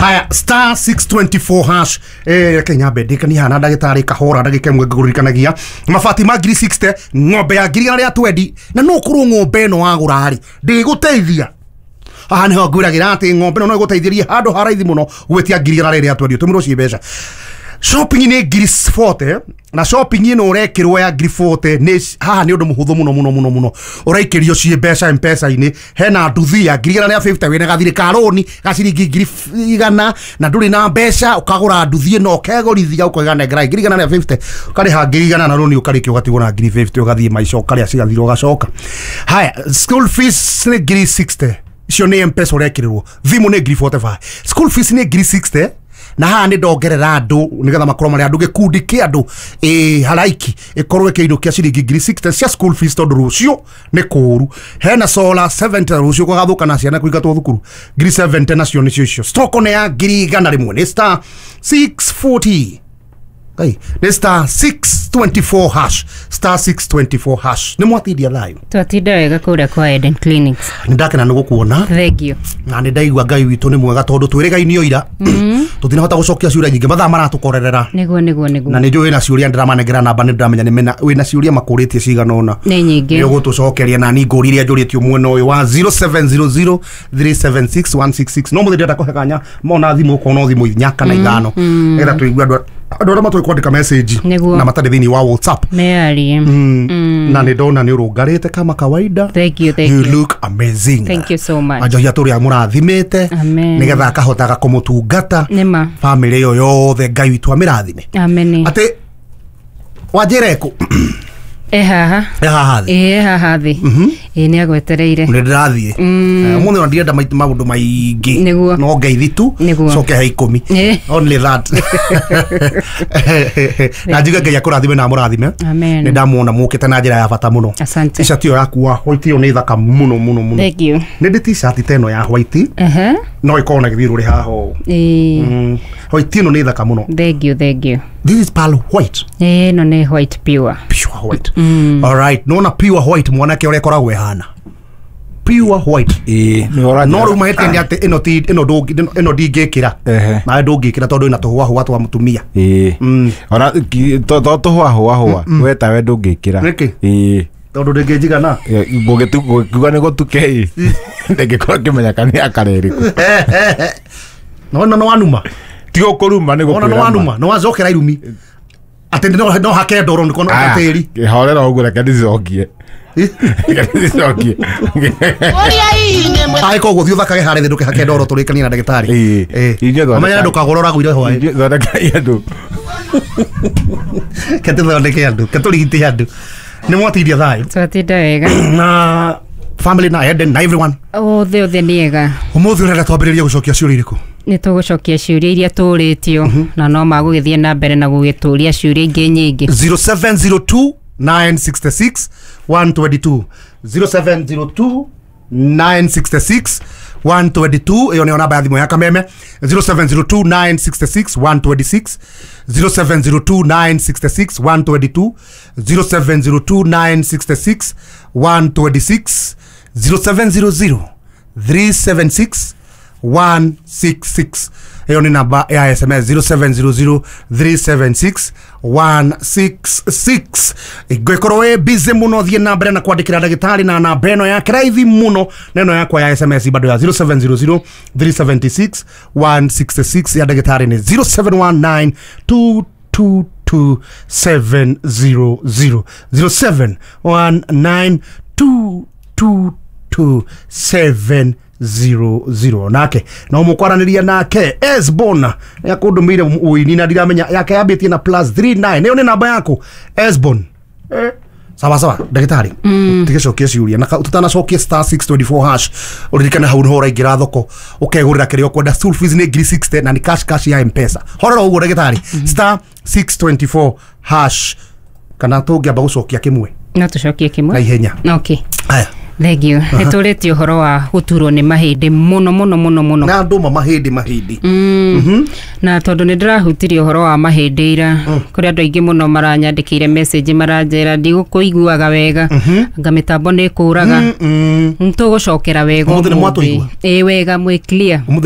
Haya star 624 hash Kenya bedeka ni hana ndagitari kahora ndagika mwe ngurikanagia mabati ma 360 ng'ombe ya ngiri ya 20 na no kuru ng'ombe no agurari ndiguteithia aha niho ngwiragira ati ng'ombe no guteithiria handu haraithi muno gwetia ngiri ya 20 tumiro ci mbeca shopping ni ngiri 40 na shopping ino urekirwo ya ngiri 40 ni haha ni undu muhuthu muno uraikirio ci mbeca M-Pesa ini hena nduthi ya ngiri ya 50 wena gathire karoni gaciringi ngiri 100 na nduri na mbeca ukagura nduthi no kegorithia ukoigana ngira ngiri ya 50 kari ha ngiri na roni ukarikio gatigwo na ngiri 50 ugathie maica ukari acigathiro gacoka haya school fees ni ngiri 60 cio ni M-Pesa urekirwo thimu ni ngiri 45 school fees ni ngiri 60 na haha ni ndongerera andu nigetha makoro mari andu gikundi ki andu haraiki ikorwe ke indo kia ciringi ngiri 60 cia school fees tondu rucio ni kuru hena solar 70 rucio kwagathuka na ciana kuingatwo thukuru ngiri 70 nacio nicio icio stock ne ya ngiri gana rimwe ni star 640 ni star 624 hash star 624 hash ni mwatidia thayo twatinda wega kuria kwa Eden Clinics ndakena ni gukuona thank you na ni ndaigua ngai witu ni mwega tondu twirigainio ira tutina hota gucokia ciuria nyingi mathaa maratukorerera niguo na ni njui na ciuria ndiramanengera namba ni ndamenya ni mena wina ciuria makuritie cigana ona ni nyingi ni gutucokeria na ni nguriria njuritie mwena uyu wa 0700 376 166 no muthinde ndakũhekanya mona thimu kono thimu nyaka na ithano era tuigua andu arĩa matũĩ kwandĩka message na matarĩ thĩinĩ wa WhatsApp mearie na nĩ ndona nĩ ũrũngarĩte kama kawaida thank you you look amazing thank you so much ajohia tũrĩa mũrathimĩte nĩgetha akahotaga kũmũtungata family ĩyo yothe Ngai witũ amĩrathime amen atĩ wanjĩra ĩkũ haha thi ni agwetereire ni ndirathie muthi no ndirenda maundu maingi no ngeithi tu coke ha 10 only that na njiga Ngai akurathime na murathime ni ndamuona mukite na njira ya bata muno t-shirt yo yakuwa white yo ni thaka muno thank you ni ndi t-shirt teno ya white no ikona githiru ri haho white no ni thaka muno thank you this is pearl white no ni white pure white all right no na pure white mwanake ore koragwe hana pure white no ruma hetende ate ino ndingikira na ndungikira tondu ina tuhwa hwa twa mutumia ora to hwa weta we ndungikira tondu ndingijigana ngugituga ni gutuke ndingikora kimenya kana akareri no wanuma tigo kuruma ni gukura no wanuma no wazokera irumi atende no hake ndoro ndiko no ateri horera ugura kandi zokie ai ko guthio thaka hare nduke hake ndoro turikania na ndagitari amanya ndukagorora gwire hwa thondeka yandu kete thondeke yandu katurigite yandu ni mwatiria thayo twatinda wega na family na Eden na everyone othe niega umuthi urenda twambiriria gucokia ciuria iriku ni tugucokia ciuria iria turitio na no magugithie na mbere na gugituria ciuria ingi nyingi 0702 966 122 0702 966 122 iyo ni namba ya thimu ya Kameme 0702 966 126 0702 966 122 0702 966 126 0700 376 166 hiyo ni namba ya SMS 0700 376 166 igwekorwe busy muno thie na mbere na kwandikira ndagitari na namba eno ya kiraithi muno neno yakwa ya SMS bado ya 0700 376 166 ya ndagitari ni 0719 222 700 0719 222 700 nake no mukwaraniria nake Esbon ya kundumire uini na ndiramenya yake yabitie na +39 niyo ni namba yako Esbon sawa ndagitari tigicokia ciuria na tutanacokia star 624 hash uririkane hau no raingira thoko ukegurira kirio kwenda school fees ni ngiri 60 na ni cash ya M-Pesa horora uguo ndagitari star 624 hash kana tungiamba gucokia kimwe na tucokie kimwe na ihenya okay haya thank you nituretie uhoro wa guturwo ni mahindi muno na nduma mahindi na tondu ni ndirahutirie uhoro wa mahindi ira kuri andu aingi muno maranyandikire message maranjera ndigukuiguaga wega anga mitambo ni kuraga ntugucokera wega wega mwe clear